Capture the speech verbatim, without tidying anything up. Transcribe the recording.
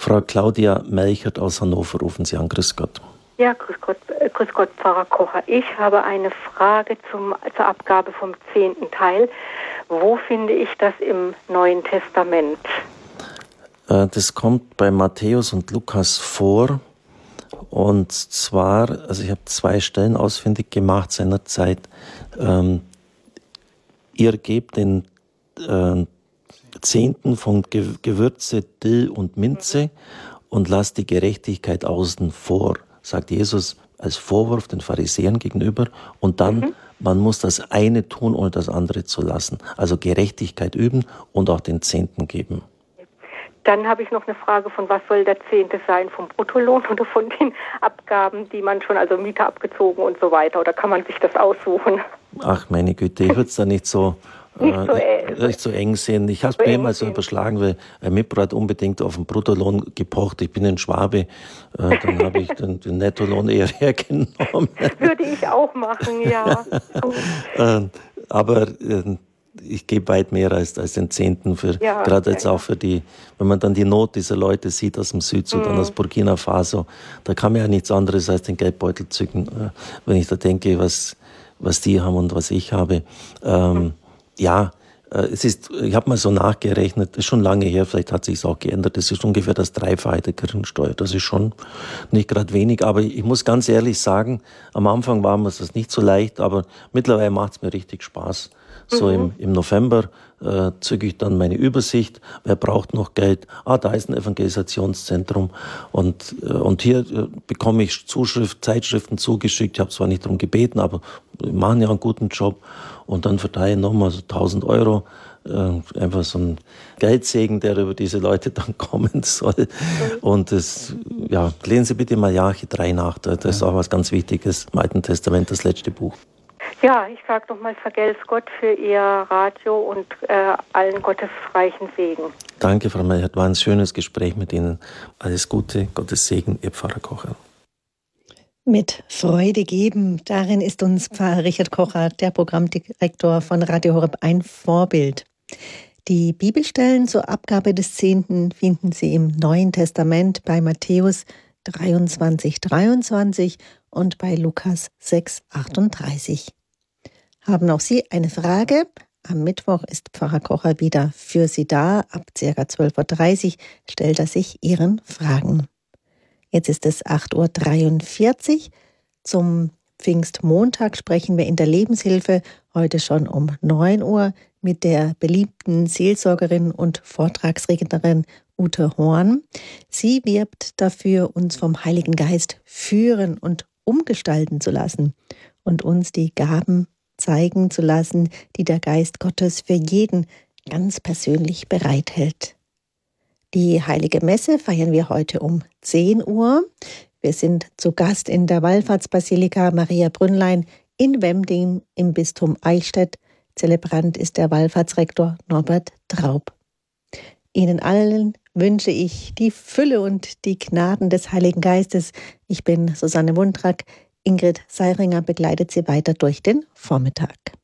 Frau Claudia Melchert aus Hannover, rufen Sie an. Grüß Gott. Ja, grüß Gott, äh, grüß Gott, Pfarrer Kocher. Ich habe eine Frage zum, zur Abgabe vom zehnten Teil. Wo finde ich das im Neuen Testament? Äh, das kommt bei Matthäus und Lukas vor. Und zwar, also ich habe zwei Stellen ausfindig gemacht seinerzeit. Ähm, ihr gebt den äh, Zehnten von Ge- Gewürze, Dill und Minze mhm. und lasst die Gerechtigkeit außen vor, sagt Jesus als Vorwurf den Pharisäern gegenüber. Und dann, mhm. man muss das eine tun, ohne das andere zu lassen. Also Gerechtigkeit üben und auch den Zehnten geben. Dann habe ich noch eine Frage, von was soll der Zehnte sein? Vom Bruttolohn oder von den Abgaben, die man schon, also Miete abgezogen und so weiter? Oder kann man sich das aussuchen? Ach meine Güte, ich würde es da nicht so... Nicht so, äh, nicht so eng sehen. Ich habe es mir immer so überschlagen, weil ein Mitbruder hat unbedingt auf den Bruttolohn gepocht. Ich bin ein Schwabe, äh, dann habe ich den, den Nettolohn eher hergenommen. Würde ich auch machen, ja. äh, aber äh, ich gebe weit mehr als, als den Zehnten, für, ja, gerade jetzt ja, auch für die, wenn man dann die Not dieser Leute sieht aus dem Südsudan, mhm. aus Burkina Faso, da kann man ja nichts anderes als den Geldbeutel zücken, äh, wenn ich da denke, was, was die haben und was ich habe. Ähm, mhm. Ja, es ist, ich habe mal so nachgerechnet, das ist schon lange her, vielleicht hat sich es auch geändert, das ist ungefähr das Dreifache der Kirchensteuer. Das ist schon nicht gerade wenig, aber ich muss ganz ehrlich sagen, am Anfang war mir das nicht so leicht, aber mittlerweile macht es mir richtig Spaß. So mhm. im, im November äh, zücke ich dann meine Übersicht, wer braucht noch Geld? Ah, da ist ein Evangelisationszentrum und, äh, und hier äh, bekomme ich Zuschrift, Zeitschriften zugeschickt, ich habe zwar nicht darum gebeten, aber wir machen ja einen guten Job. Und dann verteile ich nochmal so tausend Euro, äh, einfach so ein Geldsegen, der über diese Leute dann kommen soll. Und das, ja, lesen Sie bitte Malachi drei nach, das ist auch was ganz Wichtiges im Alten Testament, das letzte Buch. Ja, ich sage nochmal, vergelt's Gott für Ihr Radio und äh, allen Gottes reichen Segen. Danke, Frau Melchert, war ein schönes Gespräch mit Ihnen. Alles Gute, Gottes Segen, Ihr Pfarrer Kocher. Mit Freude geben, darin ist uns Pfarrer Richard Kocher, der Programmdirektor von Radio Horeb, ein Vorbild. Die Bibelstellen zur Abgabe des Zehnten finden Sie im Neuen Testament bei Matthäus dreiundzwanzig, dreiundzwanzig und bei Lukas sechs, achtunddreißig. Haben auch Sie eine Frage? Am Mittwoch ist Pfarrer Kocher wieder für Sie da. Ab ca. zwölf Uhr dreißig stellt er sich Ihren Fragen. Jetzt ist es acht Uhr dreiundvierzig. Zum Pfingstmontag sprechen wir in der Lebenshilfe heute schon um neun Uhr mit der beliebten Seelsorgerin und Vortragsrednerin Ute Horn. Sie wirbt dafür, uns vom Heiligen Geist führen und umgestalten zu lassen und uns die Gaben zeigen zu lassen, die der Geist Gottes für jeden ganz persönlich bereithält. Die Heilige Messe feiern wir heute um zehn Uhr. Wir sind zu Gast in der Wallfahrtsbasilika Maria Brünnlein in Wemding im Bistum Eichstätt. Zelebrant ist der Wallfahrtsrektor Norbert Traub. Ihnen allen wünsche ich die Fülle und die Gnaden des Heiligen Geistes. Ich bin Susanne Wundrak. Ingrid Seiringer begleitet Sie weiter durch den Vormittag.